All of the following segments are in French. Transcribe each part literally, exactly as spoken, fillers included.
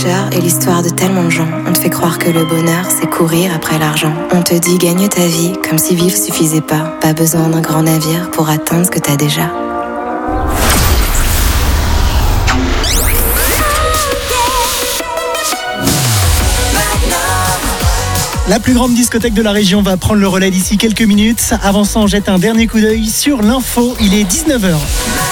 Et l'histoire de tellement de gens. On te fait croire que le bonheur, c'est courir après l'argent. On te dit gagne ta vie, comme si vivre suffisait pas. Pas besoin d'un grand navire pour atteindre ce que t'as déjà. La plus grande discothèque de la région va prendre le relais d'ici quelques minutes. Avant ça, on jette un dernier coup d'œil sur l'info. Il est dix-neuf heures.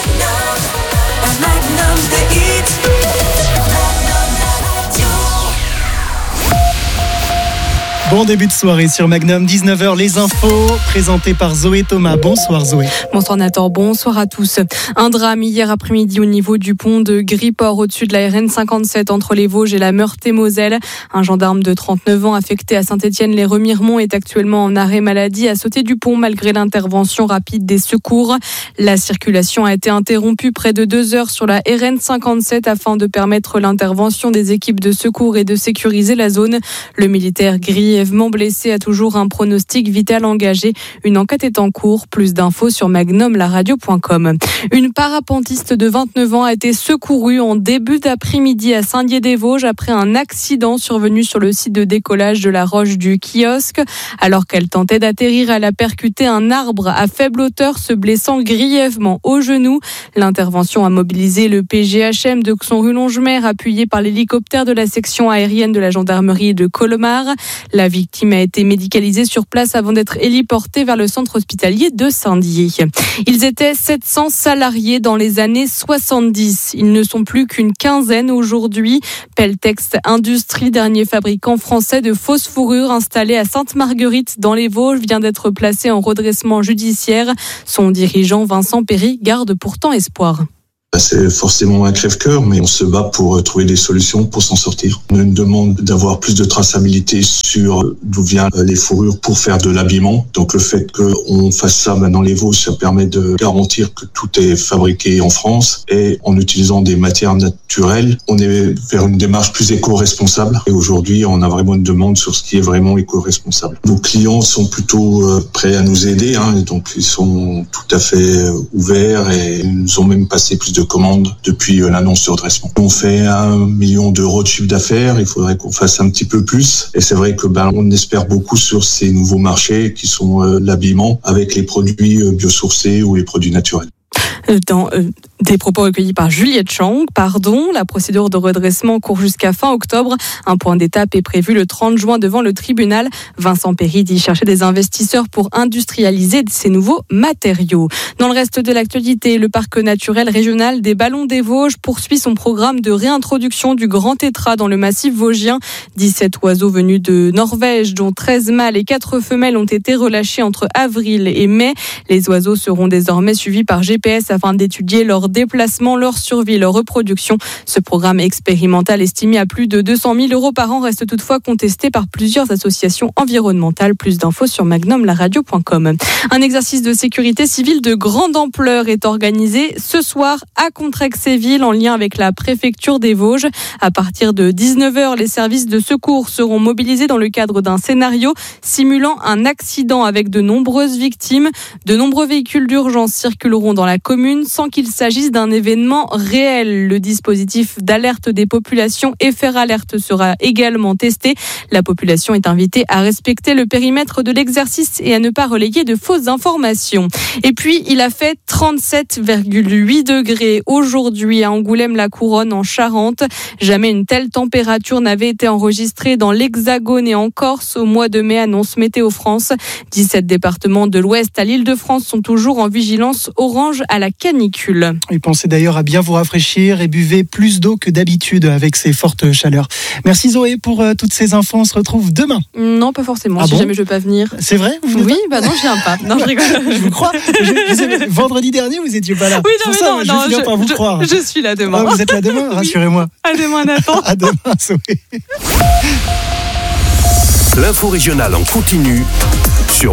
Bon début de soirée sur Magnum, dix-neuf heures, les infos présentées par Zoé Thomas. Bonsoir Zoé. Bonsoir Nathan, bonsoir à tous. Un drame hier après-midi au niveau du pont de Griport au-dessus de la R N cinquante-sept entre les Vosges et la Meurthe-et-Moselle. Un gendarme de trente-neuf ans affecté à Saint-Étienne-les-Remiremont est actuellement en arrêt maladie à sauter du pont malgré l'intervention rapide des secours. La circulation a été interrompue près de deux heures sur la R N cinquante-sept afin de permettre l'intervention des équipes de secours et de sécuriser la zone. Le militaire grièvement blessé a toujours un pronostic vital engagé. Une enquête est en cours. Plus d'infos sur magnum la radio point com. Une parapentiste de vingt-neuf ans a été secourue en début d'après-midi à Saint-Dié-des-Vosges après un accident survenu sur le site de décollage de la Roche du Kiosque. Alors qu'elle tentait d'atterrir, elle a percuté un arbre à faible hauteur, se blessant grièvement au genou. L'intervention a mobilisé le P G H M de Xon-Rue-Longemer, appuyé par l'hélicoptère de la section aérienne de la gendarmerie de Colmar. La victime a été médicalisée sur place avant d'être héliportée vers le centre hospitalier de Saint-Dié. Ils étaient sept cents salariés dans les années soixante-dix. Ils ne sont plus qu'une quinzaine aujourd'hui. Peltex Industrie, dernier fabricant français de fausses fourrures installé à Sainte-Marguerite dans les Vosges, vient d'être placé en redressement judiciaire. Son dirigeant Vincent Perry garde pourtant espoir. C'est forcément un crève-cœur, mais on se bat pour trouver des solutions pour s'en sortir. On nous demande d'avoir plus de traçabilité sur d'où viennent les fourrures pour faire de l'habillement. Donc le fait qu'on fasse ça dans les Vosges, ça permet de garantir que tout est fabriqué en France et en utilisant des matières naturelles. On est vers une démarche plus éco-responsable et aujourd'hui, on a vraiment une demande sur ce qui est vraiment éco-responsable. Nos clients sont plutôt prêts à nous aider, hein, donc ils sont tout à fait ouverts et ils nous ont même passé plus de de commandes depuis l'annonce du redressement. On fait un million d'euros de chiffre d'affaires, il faudrait qu'on fasse un petit peu plus. Et c'est vrai que ben on espère beaucoup sur ces nouveaux marchés qui sont euh, l'habillement avec les produits euh, biosourcés ou les produits naturels. Dans euh, des propos recueillis par Juliette Chang, pardon, la procédure de redressement court jusqu'à fin octobre. Un point d'étape est prévu le trente juin devant le tribunal. Vincent Perry dit chercher des investisseurs pour industrialiser ces nouveaux matériaux. Dans le reste de l'actualité, le parc naturel régional des Ballons des Vosges poursuit son programme de réintroduction du grand tétras dans le massif vosgien. dix-sept oiseaux venus de Norvège, dont treize mâles et quatre femelles, ont été relâchés entre avril et mai. Les oiseaux seront désormais suivis par G P S afin d'étudier leur déplacement, leur survie, leur reproduction. Ce programme expérimental estimé à plus de deux cent mille euros par an reste toutefois contesté par plusieurs associations environnementales. Plus d'infos sur magnum la radio point com. Un exercice de sécurité civile de grande ampleur est organisé ce soir à Contrexéville en lien avec la préfecture des Vosges. À partir de dix-neuf heures, les services de secours seront mobilisés dans le cadre d'un scénario simulant un accident avec de nombreuses victimes. De nombreux véhicules d'urgence circuleront dans la commune sans qu'il s'agisse d'un événement réel. Le dispositif d'alerte des populations et faire alerte sera également testé. La population est invitée à respecter le périmètre de l'exercice et à ne pas relayer de fausses informations. Et puis, il a fait trente-sept virgule huit degrés aujourd'hui à Angoulême-la-Couronne en Charente. Jamais une telle température n'avait été enregistrée dans l'Hexagone et en Corse au mois de mai, annonce Météo France. dix-sept départements de l'Ouest à l'Île-de-France sont toujours en vigilance orange à la canicule. Et pensez d'ailleurs à bien vous rafraîchir et buvez plus d'eau que d'habitude avec ces fortes chaleurs. Merci Zoé pour euh, toutes ces infos. On se retrouve demain. Non, pas forcément. Ah si bon jamais je veux pas venir. C'est vrai? Vous Oui, bah non, je viens pas. Non, je rigole. Je vous crois. Je, vous avez, vendredi dernier, vous étiez pas là. Oui, non, pour mais ça, non, je non, vais finir je, par vous je, croire. Je suis là demain. Ah, vous êtes là demain? Rassurez-moi. À demain, Nathan. À demain, Zoé. L'info régionale en continu sur